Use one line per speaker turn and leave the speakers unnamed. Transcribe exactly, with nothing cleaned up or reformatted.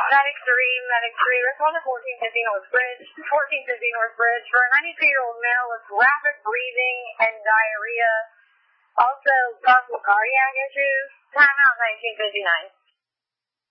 Medic three, Medic three, respond to fourteen fifty North Bridge, fourteen fifty North Bridge for a ninety-two-year-old male with rapid breathing and diarrhea, also possible cardiac issues. Time out nineteen fifty-nine.